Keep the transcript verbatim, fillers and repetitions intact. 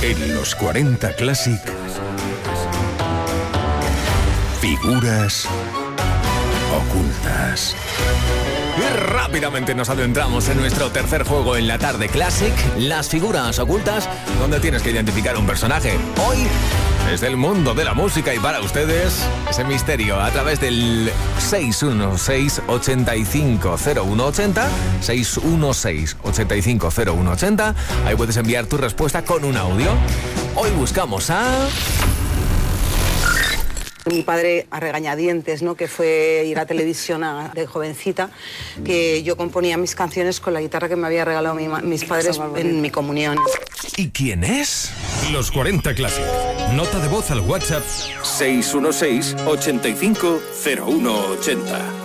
En los cuarenta Classic, figuras ocultas. Y rápidamente nos adentramos en nuestro tercer juego en la tarde Classic, las figuras ocultas, donde tienes que identificar un personaje. Hoy es del mundo de la música y para ustedes ese misterio a través del seis uno seis, ocho cinco cero uno ocho cero, seis uno seis, ocho cinco cero uno ocho cero. Ahí puedes enviar tu respuesta con un audio. Hoy buscamos a... Mi padre a regañadientes, ¿no? Que fue ir a televisión a, de jovencita, que yo componía mis canciones con la guitarra que me había regalado mi, mis padres en mi comunión. ¿Y quién es? Los cuarenta Classic. Nota de voz al WhatsApp seis uno seis, ocho cinco cero uno ocho cero.